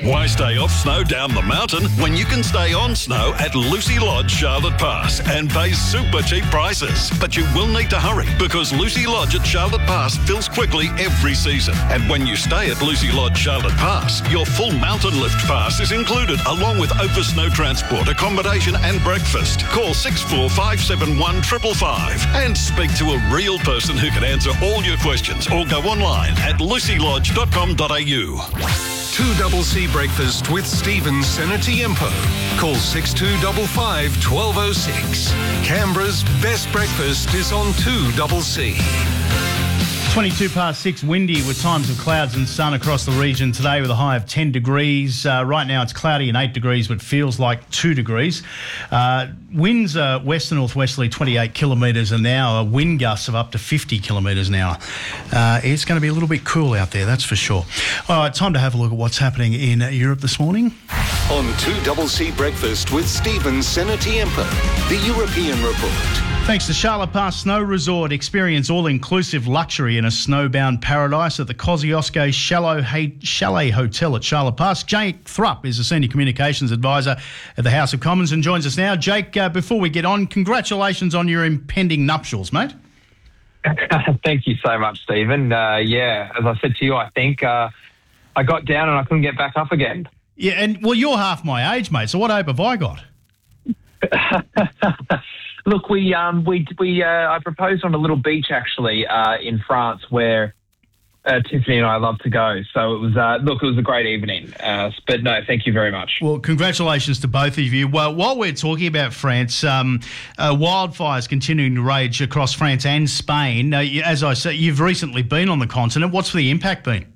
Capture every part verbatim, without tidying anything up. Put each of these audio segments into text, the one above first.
Why stay off snow down the mountain when you can stay on snow at Lucy Lodge, Charlotte Pass and pay super cheap prices? But you will need to hurry because Lucy Lodge at Charlotte Pass fills quickly every season. And when you stay at Lucy Lodge, Charlotte Pass, your full mountain lift pass is included along with over snow transport, accommodation and breakfast. Call six four five seven one five five five and speak to a real person who can answer all your questions or go online at lucy lodge dot com dot a u. two double C Breakfast with Stephen Senatiempo. Call six two five five, one two zero six. Canberra's best breakfast is on two double C. twenty-two past six, windy with times of clouds and sun across the region today with a high of ten degrees. Uh, right now it's cloudy and eight degrees, but feels like two degrees. Uh, winds are west and northwesterly twenty-eight kilometres an hour, wind gusts of up to fifty kilometres an hour. Uh, it's going to be a little bit cool out there, that's for sure. All right, time to have a look at what's happening in Europe this morning. On two double C Breakfast with Stephen Senatiempo, the European Report. Thanks to Charlotte Pass Snow Resort. Experience all-inclusive luxury in a snowbound paradise at the Kosciuszko Chalet, Chalet Hotel at Charlotte Pass. Jake Thrupp is the Senior Communications Advisor at the House of Commons and joins us now. Jake, uh, before we get on, congratulations on your impending nuptials, mate. Thank you so much, Stephen. Uh, yeah, as I said to you, I think uh, I got down and I couldn't get back up again. Yeah, and, well, you're half my age, mate, so what hope have I got? Look, we um we we uh, I proposed on a little beach actually uh, in France where uh, Tiffany and I love to go. So it was uh, look, it was a great evening. Uh, but no, thank you very much. Well, congratulations to both of you. Well, while we're talking about France, um, uh, wildfires continuing to rage across France and Spain. Uh, as I said, you've recently been on the continent. What's the impact been?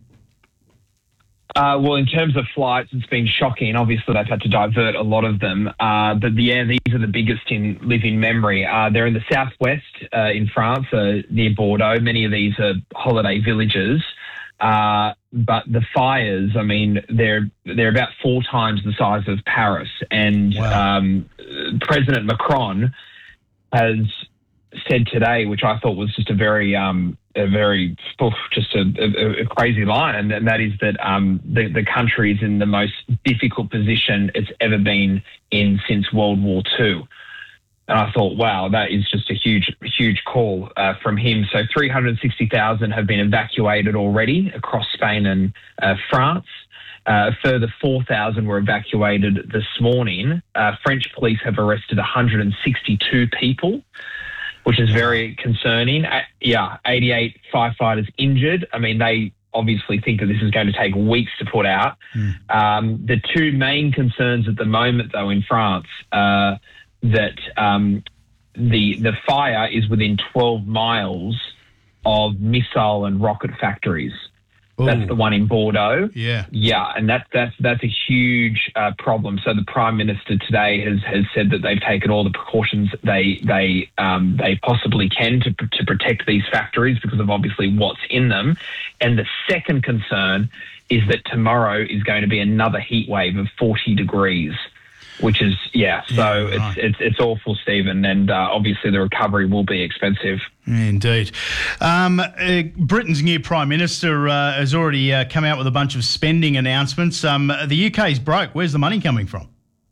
Uh, well, in terms of flights, it's been shocking. Obviously, they've had to divert a lot of them. Uh, but yeah, these are the biggest in living memory. Uh, they're in the southwest uh, in France, uh, near Bordeaux. Many of these are holiday villages. Uh, but the fires, I mean, they're they're about four times the size of Paris. And wow. um, President Macron has said today, which I thought was just a very, um, a very, oof, just a, a, a crazy line, and, and that is that um, the, the country is in the most difficult position it's ever been in since World War Two. And I thought, wow, that is just a huge, huge call uh, from him. So three hundred sixty thousand have been evacuated already across Spain and uh, France. Uh, a further four thousand were evacuated this morning. Uh, French police have arrested one hundred sixty-two people, which is very concerning. Uh, yeah, eighty-eight firefighters injured. I mean, they obviously think that this is going to take weeks to put out. Mm. Um, the two main concerns at the moment, though, in France, uh, that um, the the fire is within twelve miles of missile and rocket factories. Ooh. That's the one in Bordeaux. Yeah, yeah, and that, that's that's a huge uh, problem. So the Prime Minister today has, has said that they've taken all the precautions they they um, they possibly can to to protect these factories because of obviously what's in them. And the second concern is that tomorrow is going to be another heat wave of forty degrees. Which is, yeah, so yeah, right. it's, it's it's awful, Stephen, and uh, obviously the recovery will be expensive. Indeed. Um, uh, Britain's new Prime Minister uh, has already uh, come out with a bunch of spending announcements. Um, the U K's broke. Where's the money coming from?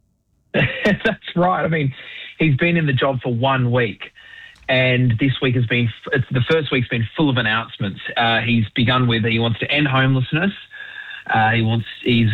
That's right. I mean, he's been in the job for one week. And this week has been, it's, the first week's been full of announcements. Uh, he's begun with, he wants to end homelessness. Uh, he wants, he's